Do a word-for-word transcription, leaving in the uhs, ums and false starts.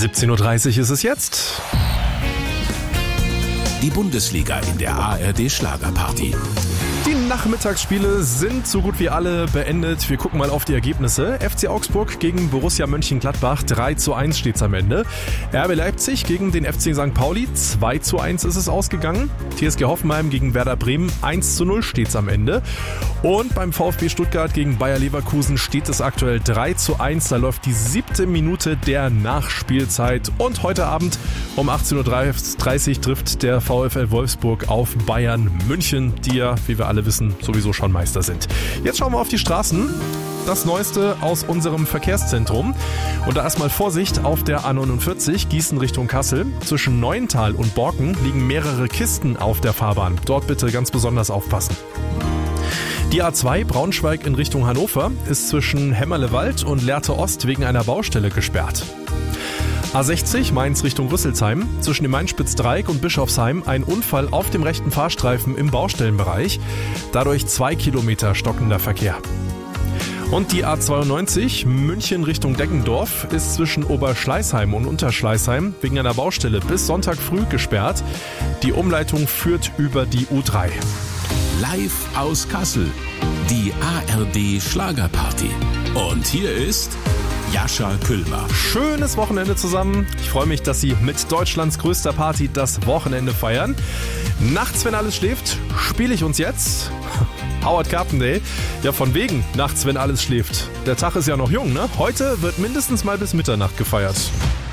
siebzehn Uhr dreißig ist es jetzt. Die Bundesliga in der A R D Schlagerparty. Die Nachmittagsspiele sind so gut wie alle beendet. Wir gucken mal auf die Ergebnisse. F C Augsburg gegen Borussia Mönchengladbach, drei zu eins steht's am Ende. R B Leipzig gegen den F C Sankt Pauli, zwei zu eins ist es ausgegangen. T S G Hoffenheim gegen Werder Bremen, eins zu null steht's am Ende. Und beim VfB Stuttgart gegen Bayer Leverkusen steht es aktuell drei zu eins. Da läuft die siebte Minute der Nachspielzeit. Und heute Abend um achtzehn Uhr dreißig trifft der VfL Wolfsburg auf Bayern München, die ja, wie wir alle wissen, sowieso schon Meister sind. Jetzt schauen wir auf die Straßen. Das Neueste aus unserem Verkehrszentrum. Und da erstmal Vorsicht auf der A neunundvierzig, Gießen Richtung Kassel. Zwischen Neuental und Borken liegen mehrere Kisten auf der Fahrbahn. Dort bitte ganz besonders aufpassen. Die A zwei Braunschweig in Richtung Hannover ist zwischen Hämmerlewald und Lehrte Ost wegen einer Baustelle gesperrt. A sechzig Mainz Richtung Rüsselsheim, zwischen dem Mainspitzdreieck und Bischofsheim ein Unfall auf dem rechten Fahrstreifen im Baustellenbereich, dadurch zwei Kilometer stockender Verkehr. Und die A zweiundneunzig München Richtung Deggendorf ist zwischen Oberschleißheim und Unterschleißheim wegen einer Baustelle bis Sonntag früh gesperrt. Die Umleitung führt über die U drei. Live aus Kassel, die A R D Schlagerparty. Und hier ist Jascha Küllmer. Schönes Wochenende zusammen. Ich freue mich, dass Sie mit Deutschlands größter Party das Wochenende feiern. Nachts, wenn alles schläft, spiele ich uns jetzt Howard Carpendale. Ja, von wegen nachts, wenn alles schläft. Der Tag ist ja noch jung, ne? Heute wird mindestens mal bis Mitternacht gefeiert.